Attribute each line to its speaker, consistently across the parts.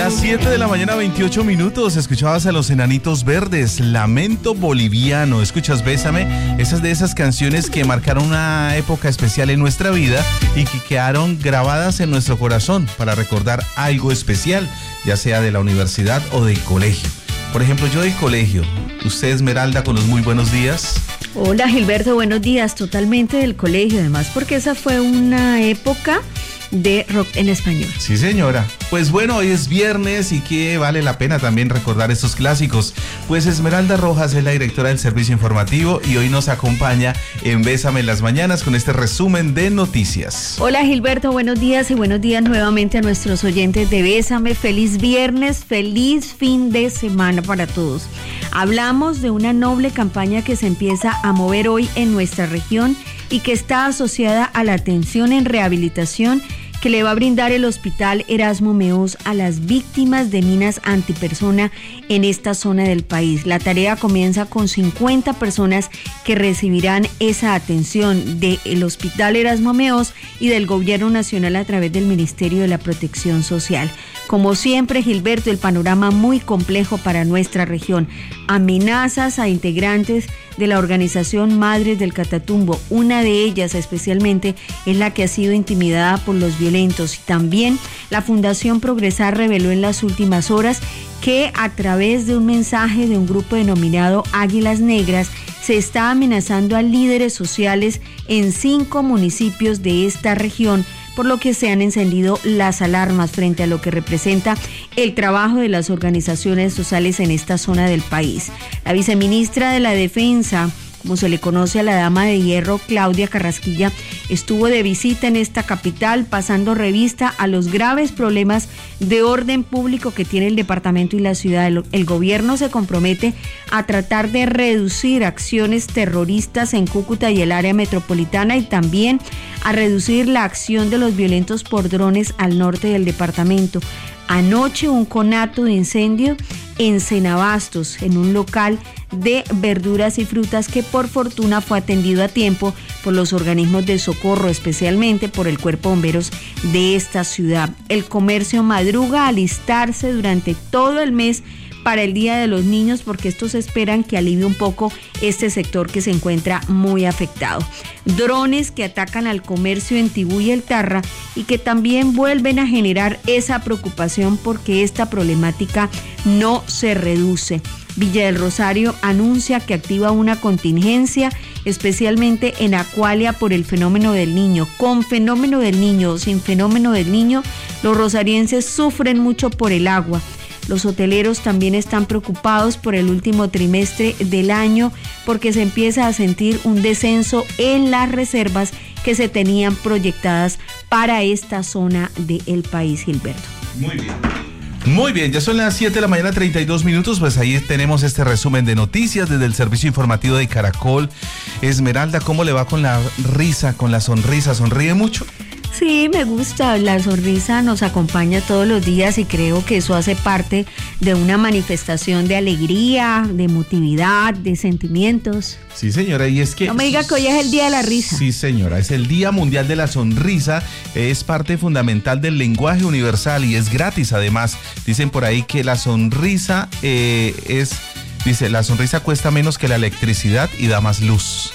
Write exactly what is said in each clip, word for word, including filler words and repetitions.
Speaker 1: las siete de la mañana, veintiocho minutos. Escuchabas a los Enanitos Verdes, Lamento Boliviano. Escuchas Bésame, esas de esas canciones que marcaron una época especial en nuestra vida y que quedaron grabadas en nuestro corazón para recordar algo especial, ya sea de la universidad o del colegio. Por ejemplo, yo del colegio. Usted, Esmeralda, con los muy buenos días.
Speaker 2: Hola, Gilberto, buenos días. Totalmente del colegio, además, porque esa fue una época de rock en español.
Speaker 1: Sí, señora. Pues bueno, hoy es viernes y que vale la pena también recordar estos clásicos. Pues Esmeralda Rojas es la directora del servicio informativo y hoy nos acompaña en Bésame en las mañanas con este resumen de noticias.
Speaker 2: Hola, Gilberto, buenos días y buenos días nuevamente a nuestros oyentes de Bésame. Feliz viernes, feliz fin de semana para todos. Hablamos de una noble campaña que se empieza a mover hoy en nuestra región y que está asociada a la atención en rehabilitación que le va a brindar el Hospital Erasmo Meós a las víctimas de minas antipersona en esta zona del país. La tarea comienza con cincuenta personas que recibirán esa atención del Hospital Erasmo Meós y del Gobierno Nacional a través del Ministerio de la Protección Social. Como siempre, Gilberto, el panorama muy complejo para nuestra región. Amenazas a integrantes de la organización Madres del Catatumbo. Una de ellas especialmente es la que ha sido intimidada por los violentos. Y también la Fundación Progresar reveló en las últimas horas que a través de un mensaje de un grupo denominado Águilas Negras se está amenazando a líderes sociales en cinco municipios de esta región, por lo que se han encendido las alarmas frente a lo que representa el trabajo de las organizaciones sociales en esta zona del país. La viceministra de la Defensa, como se le conoce a la dama de hierro, Claudia Carrasquilla, estuvo de visita en esta capital pasando revista a los graves problemas de orden público que tiene el departamento y la ciudad. El, el gobierno se compromete a tratar de reducir acciones terroristas en Cúcuta y el área metropolitana y también a reducir la acción de los violentos por drones al norte del departamento. Anoche un conato de incendio en Cenabastos, en un local de verduras y frutas que por fortuna fue atendido a tiempo por los organismos de socorro, especialmente por el Cuerpo de Bomberos de esta ciudad. El comercio madruga a alistarse durante todo el mes para el Día de los Niños, porque estos esperan que alivie un poco este sector que se encuentra muy afectado. Drones que atacan al comercio en Tibú y El Tarra y que también vuelven a generar esa preocupación porque esta problemática no se reduce. Villa del Rosario anuncia que activa una contingencia, especialmente en Acualia por el fenómeno del niño. Con fenómeno del niño o sin fenómeno del niño, los rosarienses sufren mucho por el agua. Los hoteleros también están preocupados por el último trimestre del año porque se empieza a sentir un descenso en las reservas que se tenían proyectadas para esta zona del país, Gilberto.
Speaker 1: Muy bien. Muy bien, ya son las siete de la mañana, treinta y dos minutos, pues ahí tenemos este resumen de noticias desde el servicio informativo de Caracol. Esmeralda, ¿cómo le va con la risa, con la sonrisa? ¿Sonríe mucho?
Speaker 2: Sí, me gusta, la sonrisa nos acompaña todos los días y creo que eso hace parte de una manifestación de alegría, de emotividad, de sentimientos.
Speaker 1: Sí, señora, y es que...
Speaker 2: No me diga que hoy es el Día de la Risa.
Speaker 1: Sí, señora, es el Día Mundial de la Sonrisa, es parte fundamental del lenguaje universal y es gratis además. Dicen por ahí que la sonrisa eh, es... Dice, la sonrisa cuesta menos que la electricidad y da más luz.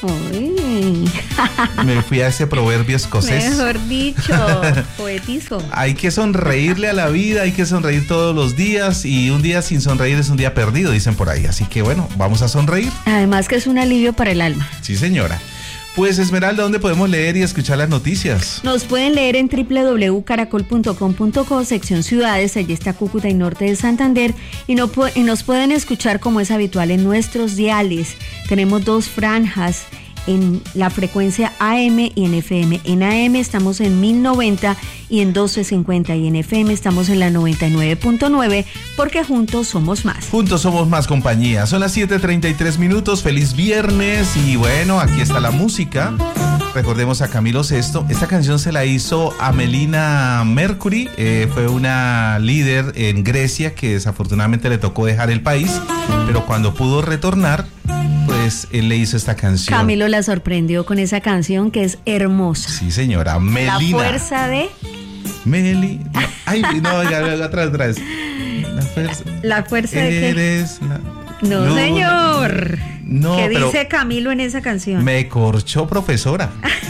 Speaker 2: Uy.
Speaker 1: Me fui a ese proverbio escocés.
Speaker 2: Mejor dicho, poetizo.
Speaker 1: Hay que sonreírle a la vida, hay que sonreír todos los días y un día sin sonreír es un día perdido, dicen por ahí. Así que bueno, vamos a sonreír.
Speaker 2: Además que es un alivio para el alma.
Speaker 1: Sí, señora. Pues Esmeralda, ¿dónde podemos leer y escuchar las noticias?
Speaker 2: Nos pueden leer en doble u doble u doble u punto caracol punto com punto co, sección ciudades, allí está Cúcuta y Norte de Santander, y, no, y nos pueden escuchar como es habitual en nuestros diales. Tenemos dos franjas en la frecuencia A M y en F M. En A M estamos en mil noventa y en doce cincuenta y en F M estamos en la noventa y nueve punto nueve porque juntos somos más.
Speaker 1: Juntos somos más compañía. Son las siete treinta y tres minutos, feliz viernes y bueno, aquí está la música. Recordemos a Camilo Sesto. Esta canción se la hizo a Melina Mercury, eh, fue una líder en Grecia que desafortunadamente le tocó dejar el país, pero cuando pudo retornar, pues él le hizo esta canción.
Speaker 2: Camilo la sorprendió con esa canción que es hermosa.
Speaker 1: Sí, señora, Melina.
Speaker 2: La fuerza de...
Speaker 1: Meli... Ay, no, oiga, otra vez, otra vez. La fuerza.
Speaker 2: ¿La fuerza de qué?
Speaker 1: Eres la
Speaker 2: No,
Speaker 1: luna.
Speaker 2: señor.
Speaker 1: No,
Speaker 2: ¿Qué
Speaker 1: pero
Speaker 2: dice Camilo en esa canción?
Speaker 1: me corchó, profesora.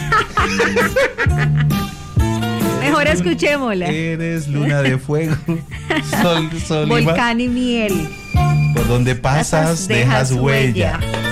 Speaker 2: Mejor escuchémosla.
Speaker 1: Eres luna de fuego, sol, sol y mar.
Speaker 2: Volcán y miel.
Speaker 1: Por donde pasas, dejas huella.